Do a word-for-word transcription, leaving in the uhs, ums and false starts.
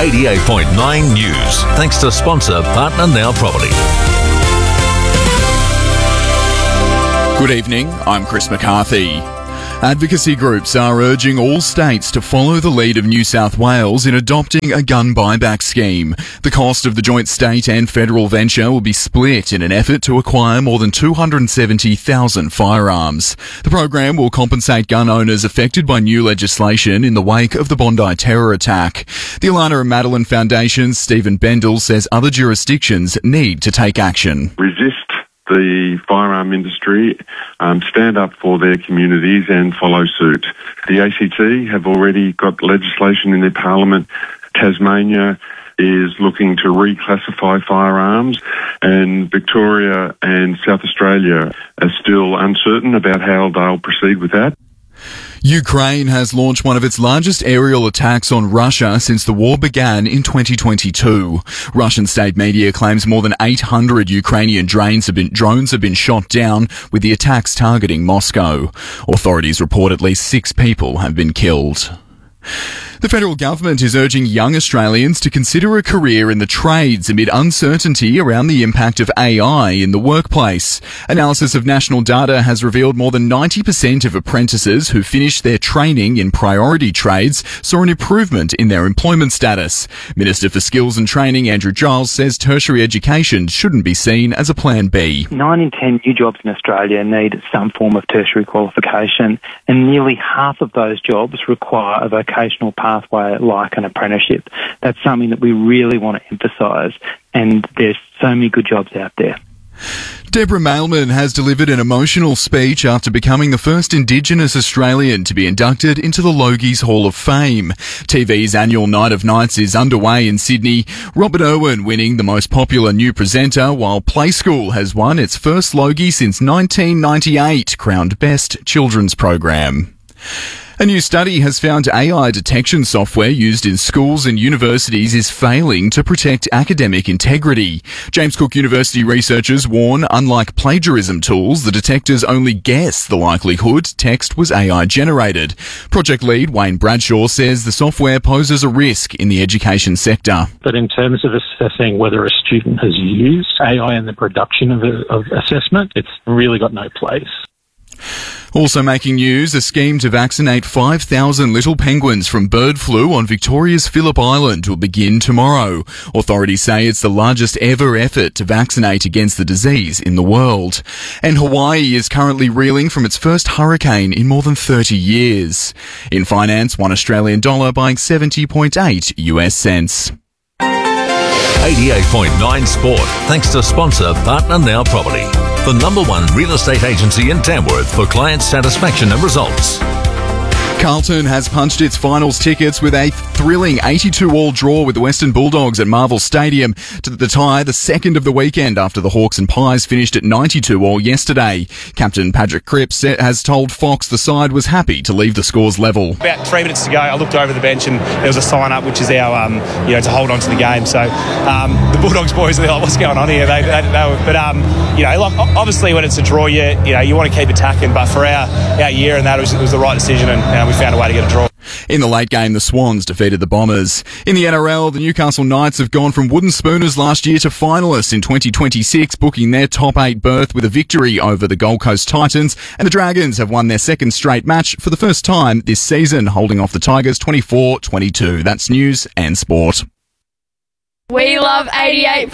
eighty-eight point nine News. Thanks to sponsor Partner Now Property. Good evening, I'm Chris McCarthy. Advocacy groups are urging all states to follow the lead of New South Wales in adopting a gun buyback scheme. The cost of the joint state and federal venture will be split in an effort to acquire more than two hundred seventy thousand firearms. The program will compensate gun owners affected by new legislation in the wake of the Bondi terror attack. The Alana and Madeline Foundation's Stephen Bendel says other jurisdictions need to take action. Resist the firearm industry, um, stand up for their communities and follow suit. The A C T have already got legislation in their parliament. Tasmania is looking to reclassify firearms, and Victoria and South Australia are still uncertain about how they'll proceed with that. Ukraine has launched one of its largest aerial attacks on Russia since the war began in twenty twenty-two. Russian state media claims more than eight hundred Ukrainian drones have been, drones have been shot down, with the attacks targeting Moscow. Authorities report at least six people have been killed. The federal government is urging young Australians to consider a career in the trades amid uncertainty around the impact of A I in the workplace. Analysis of national data has revealed more than ninety percent of apprentices who finished their training in priority trades saw an improvement in their employment status. Minister for Skills and Training Andrew Giles says tertiary education shouldn't be seen as a plan B. Nine in ten new jobs in Australia need some form of tertiary qualification, and nearly half of those jobs require a vocational pathway like an apprenticeship. That's something that we really want to emphasise, and there's so many good jobs out there. Deborah Mailman has delivered an emotional speech after becoming the first Indigenous Australian to be inducted into the Logies Hall of Fame. T V's annual Night of Nights is underway in Sydney, Robert Irwin winning the most popular new presenter, while Play School has won its first Logie since nineteen ninety-eight, crowned Best Children's Program. A new study has found A I detection software used in schools and universities is failing to protect academic integrity. James Cook University researchers warn, unlike plagiarism tools, the detectors only guess the likelihood text was A I generated. Project lead Wayne Bradshaw says the software poses a risk in the education sector. But in terms of assessing whether a student has used A I in the production of, a, of assessment, it's really got no place. Also making news, a scheme to vaccinate five thousand little penguins from bird flu on Victoria's Phillip Island will begin tomorrow. Authorities say it's the largest ever effort to vaccinate against the disease in the world. And Hawaii is currently reeling from its first hurricane in more than thirty years. In finance, one Australian dollar buying seventy point eight U S cents. eighty-eight point nine Sport, thanks to sponsor Partner Now Property, the number one real estate agency in Tamworth for client satisfaction and results. Carlton has punched its finals tickets with a thrilling eighty-two all draw with the Western Bulldogs at Marvel Stadium to the tie, the second of the weekend after the Hawks and Pies finished at ninety-two all yesterday. Captain Patrick Cripps has told Fox the side was happy to leave the scores level. About three minutes to go, I looked over the bench and there was a sign up, which is our, um, you know, to hold on to the game. So um, the Bulldogs boys are like, what's going on here? They, they, they were, but um, you know, like, obviously when it's a draw, you, you know, you want to keep attacking. But for our, our year and that, it was, it was the right decision, and uh, we found a way to get a draw. In the late game, the Swans defeated the Bombers. In the N R L, the Newcastle Knights have gone from wooden spooners last year to finalists in twenty twenty-six, booking their top eight berth with a victory over the Gold Coast Titans. And the Dragons have won their second straight match for the first time this season, holding off the Tigers twenty-four twenty-two. That's news and sport. We love eighty-eight